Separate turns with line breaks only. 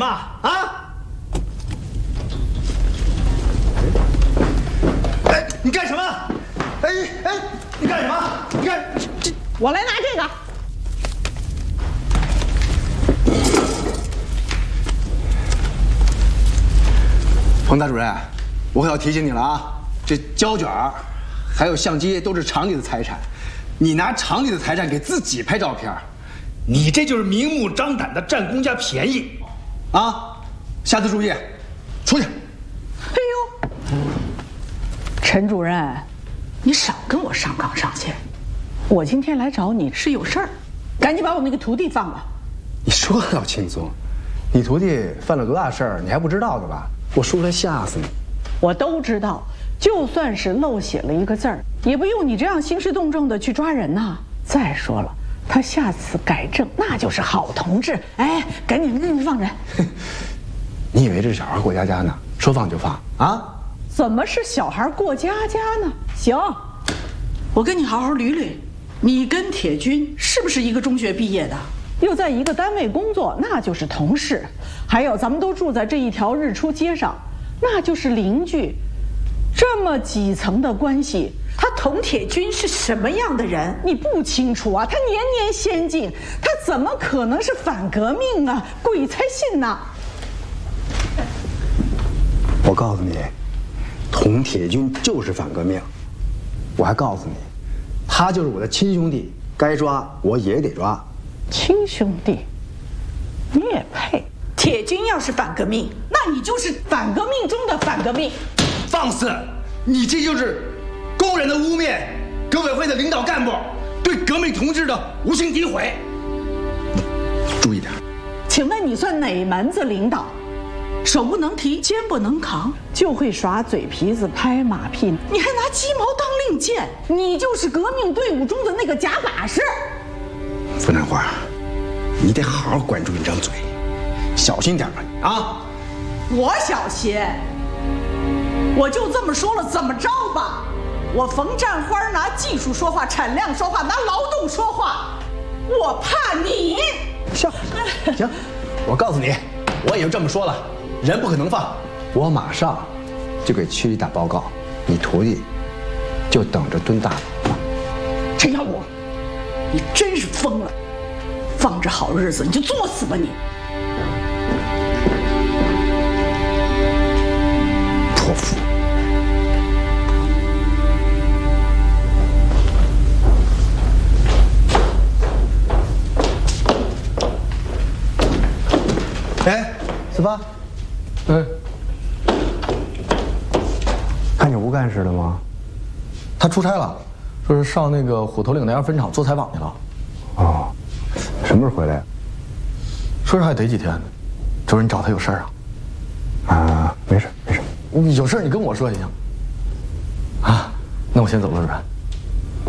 么啊？哎，你干什么？哎，你干什么？你干这，
我来拿这个。
彭大主任，我可要提醒你了啊！这胶卷还有相机都是厂里的财产，你拿厂里的财产给自己拍照片，
你这就是明目张胆的占公家便宜
啊！下次注意，出去。
哎呦，陈主任，你少跟我上纲上线。我今天来找你是有事儿，赶紧把我那个徒弟放了。
你说倒轻松，你徒弟犯了多大事儿，你还不知道的吧？我说出来吓死你！
我都知道，就算是漏写了一个字儿，也不用你这样兴师动众的去抓人呐。再说了，他下次改正那就是好同志。哎，赶紧放人！
你以为这是小孩过家家呢？说放就放啊？
怎么是小孩过家家呢？行，我跟你好好捋捋，你跟铁军是不是一个中学毕业的？又在一个单位工作，那就是同事。还有，咱们都住在这一条日出街上，那就是邻居。这么几层的关系，他佟铁军是什么样的人？你不清楚啊？他年年先进，他怎么可能是反革命啊？鬼才信呢！
我告诉你，佟铁军就是反革命。我还告诉你，他就是我的亲兄弟，该抓我也得抓。
亲兄弟，你也配？
铁军要是反革命，那你就是
反革命中的反革命。
放肆！你这就是公然的污蔑革委会的领导干部对革命同志的无情诋毁。
注意点。
请问你算哪门子领导？手不能提，肩不能扛，就会耍嘴皮子、拍马屁，你还拿鸡毛当令箭，你就是革命队伍中的那个假把式。
傅南花，你得好好管住你张嘴，小心点吧你啊！
我小心，我就这么说了，怎么着吧？我冯占花拿技术说话，产量说话，拿劳动说话，我怕你。
行，我告诉你，我也就这么说了，人不可能放，我马上就给区里打报告，你徒弟就等着蹲大牢。
陈小武，你真是疯了！放着好日子你就作死吧你！
泼妇！哎，四八，看见吴干事了吗？
他出差了，说是上那个虎头岭那样分厂做采访去了。
哦，什么时候回来？
说是还得几天呢。主任，你找他有事儿啊？
啊，没事。
你有事你跟我说也行。啊，那我先走了，主任。